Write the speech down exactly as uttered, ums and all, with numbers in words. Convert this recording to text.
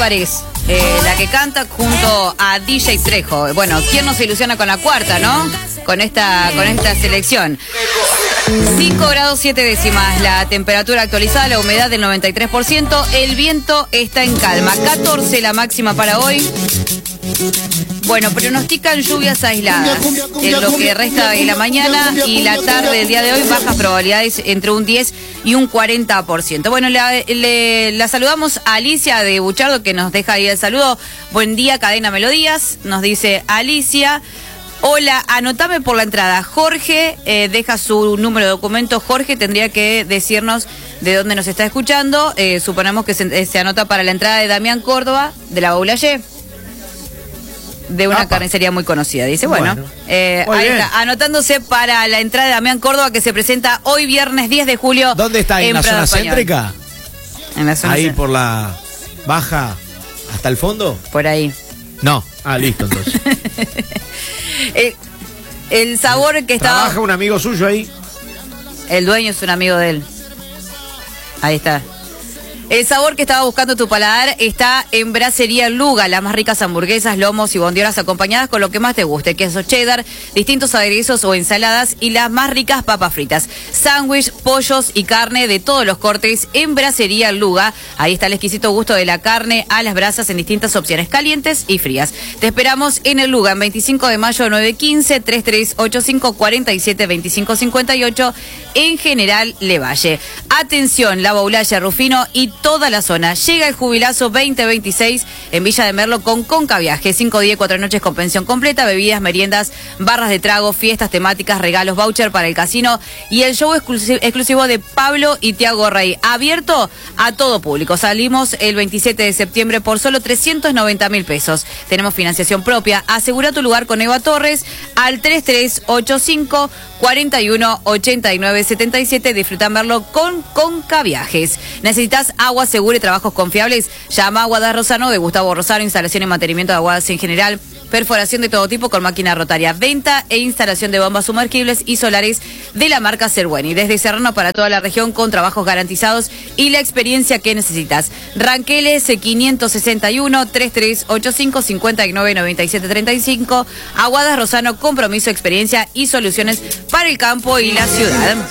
Álvarez, eh, la que canta junto a D J Trejo. Bueno, ¿quién no se ilusiona con la cuarta, no? Con esta, con esta selección. cinco grados siete décimas la temperatura actualizada, la humedad del noventa y tres por ciento, el viento está en calma. catorce la máxima para hoy. Bueno, pronostican lluvias aisladas en lo que resta de la mañana y la tarde del día de hoy, bajas probabilidades entre un diez y un cuarenta por ciento. Bueno, la, le, la saludamos a Alicia de Buchardo, que nos deja ahí el saludo. Buen día, Cadena Melodías, nos dice Alicia. Hola, anotame por la entrada. Jorge, eh, deja su número de documento. Jorge tendría que decirnos de dónde nos está escuchando. Eh, suponemos que se, se anota para la entrada de Damián Córdoba, de la Baulaye, de una Apa. carnicería muy conocida. Dice, bueno, bueno eh, ahí bien. está, anotándose para la entrada de Damián Córdoba, que se presenta hoy viernes diez de julio. ¿Dónde está? ¿En, en la Prado zona Español. céntrica? En la zona Ahí céntrica. Por la baja hasta el fondo. Por ahí. No. Ah, listo, entonces. el, el sabor que estaba... ¿Trabaja un amigo suyo ahí? El dueño es un amigo de él. Ahí está. El sabor que estaba buscando tu paladar está en Brasería Luga, las más ricas hamburguesas, lomos y bondiolas acompañadas con lo que más te guste, queso cheddar, distintos aderezos o ensaladas y las más ricas papas fritas, sándwich, pollos y carne de todos los cortes en Brasería Luga. Ahí está el exquisito gusto de la carne a las brasas en distintas opciones calientes y frías. Te esperamos en el Luga, en veinticinco de mayo nueve quince, treinta y tres ochenta y cinco cuarenta y siete veinticinco cincuenta y ocho en General Levalle. Atención, La Baulaye, Rufino y toda la zona. Llega el jubilazo veinte veintiséis en Villa de Merlo con Conca Viaje. Cinco días, cuatro noches con pensión completa, bebidas, meriendas, barras de trago, fiestas temáticas, regalos, voucher para el casino y el show exclusivo, exclusivo de Pablo y Tiago Rey. Abierto a todo público. Salimos el veintisiete de septiembre por solo trescientos noventa mil pesos. Tenemos financiación propia. Asegura tu lugar con Eva Torres al treinta y tres ochenta y cinco cuarenta y uno ochenta y nueve setenta y siete. Disfruta Merlo con Conca Viajes. ¿Necesitas agua segura y trabajos confiables? Llama a Aguadas Rosano de Gustavo Rosano, instalación y mantenimiento de aguadas en general, perforación de todo tipo con máquina rotaria, venta e instalación de bombas sumergibles y solares de la marca Serweni. Desde Serrano para toda la región con trabajos garantizados y la experiencia que necesitas. Ranqueles quinientos sesenta y uno, treinta y tres ochenta y cinco cincuenta y nueve noventa y siete treinta y cinco. Aguadas Rosano, compromiso, experiencia y soluciones para el campo y la ciudad.